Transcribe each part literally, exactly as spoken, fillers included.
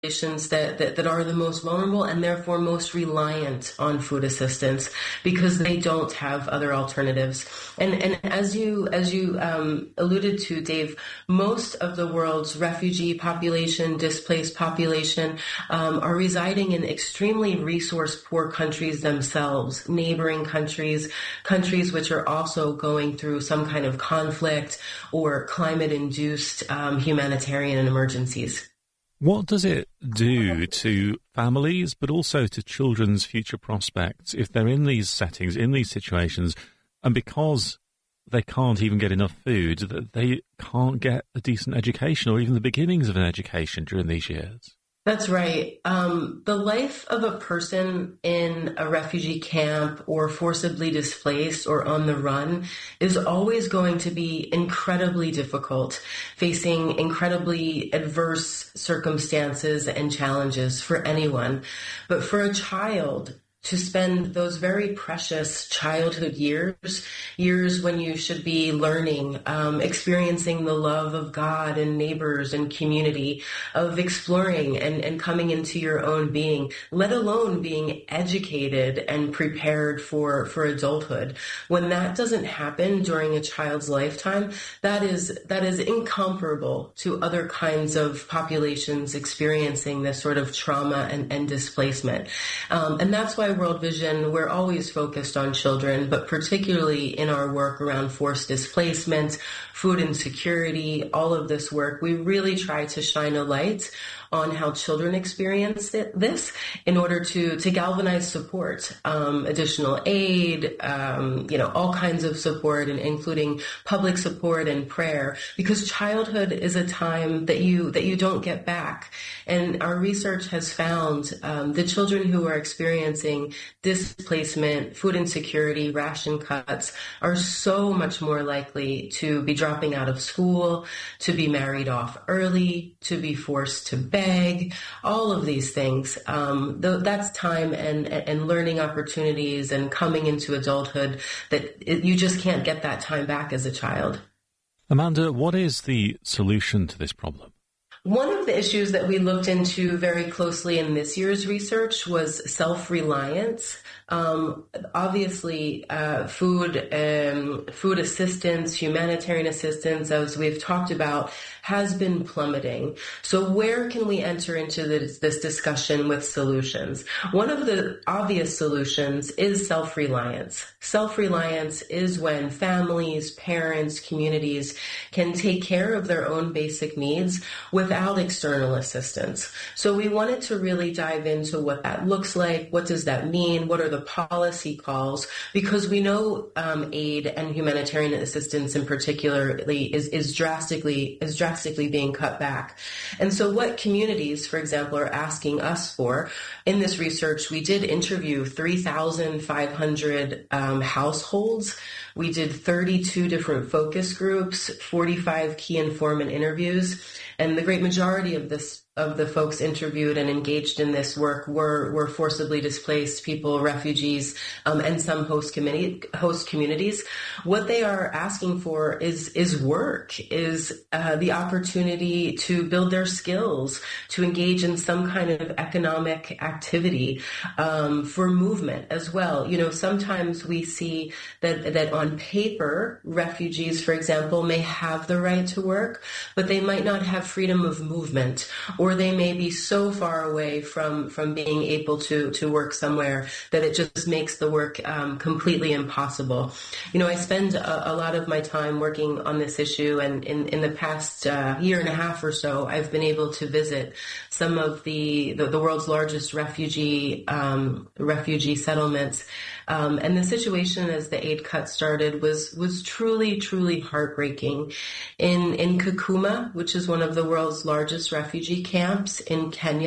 populations that, that, that are the most vulnerable and therefore most reliant on food assistance because they don't have other alternatives. And, and as you, as you um, alluded to, Dave, most of the world's refugee population, displaced population, um, are residing in extremely resource-poor countries themselves, neighboring countries, countries which are also going through some kind of conflict or climate-induced um, humanitarian emergencies. What does it do to families, but also to children's future prospects if they're in these settings, in these situations, and because they can't even get enough food, that they can't get a decent education or even the beginnings of an education during these years? That's right. Um, the life of a person in a refugee camp or forcibly displaced or on the run is always going to be incredibly difficult, facing incredibly adverse circumstances and challenges for anyone. But for a child, to spend those very precious childhood years, years when you should be learning, um, experiencing the love of God and neighbors and community, of exploring and, and coming into your own being, let alone being educated and prepared for, for adulthood. When that doesn't happen during a child's lifetime, that is, that is incomparable to other kinds of populations experiencing this sort of trauma and, and displacement. Um, and that's why World Vision, we're always focused on children, but particularly in our work around forced displacement, food insecurity, all of this work, we really try to shine a light on how children experience it, this in order to, to galvanize support, um, additional aid, um, you know, all kinds of support, and including public support and prayer, because childhood is a time that you, that you don't get back. And our research has found, um, the children who are experiencing displacement, food insecurity, ration cuts are so much more likely to be dropping out of school, to be married off early, to be forced to beg, all of these things. Um, th- that's time and, and learning opportunities and coming into adulthood that it, you just can't get that time back as a child. Amanda, what is the solution to this problem? One of the issues that we looked into very closely in this year's research was self-reliance. Um, obviously, uh, food, um, food assistance, humanitarian assistance, as we've talked about, has been plummeting. So where can we enter into this, this discussion with solutions? One of the obvious solutions is self-reliance. Self-reliance is when families, parents, communities can take care of their own basic needs without external assistance. So we wanted to really dive into what that looks like. What does that mean? What are the policy calls? Because we know um, aid and humanitarian assistance in particular is, is drastically is drastically being cut back. And so what communities, for example, are asking us for, in this research, we did interview three thousand five hundred um, households. We did thirty-two different focus groups, forty-five key informant interviews, and the great majority of this of the folks interviewed and engaged in this work were, were forcibly displaced people, refugees, um, and some host community, host communities. What they are asking for is, is work, is uh, the opportunity to build their skills, to engage in some kind of economic activity, um, for movement as well. You know, sometimes we see that, that on paper, refugees, for example, may have the right to work, but they might not have freedom of movement, or they may be so far away from, from being able to, to work somewhere that it just makes the work um, completely impossible. You know, I spend a, a lot of my time working on this issue, and in, in the past uh, year and a half or so, I've been able to visit some of the, the, the world's largest refugee um, refugee settlements. Um, and the situation as the aid cut started was, was truly, truly heartbreaking. In, in Kakuma, which is one of the world's largest refugee camps in Kenya,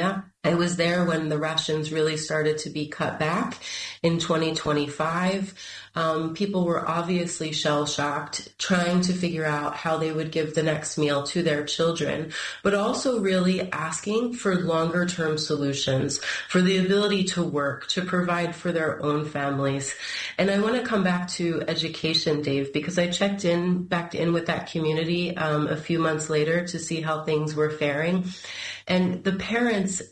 I was there when the rations really started to be cut back in twenty twenty-five. Um, people were obviously shell-shocked, trying to figure out how they would give the next meal to their children, but also really asking for longer-term solutions, for the ability to work, to provide for their own families. And I want to come back to education, Dave, because I checked in, back in with that community um, a few months later to see how things were faring. And the parents